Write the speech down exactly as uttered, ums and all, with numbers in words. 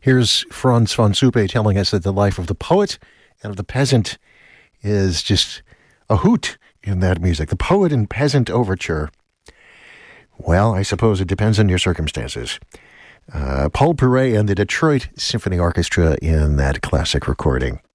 Here's Frans van Suppe telling us that the life of the poet and of the peasant is just a hoot in that music. The Poet and Peasant Overture. Well, I suppose it depends on your circumstances. Uh, Paul Bourret and the Detroit Symphony Orchestra in that classic recording.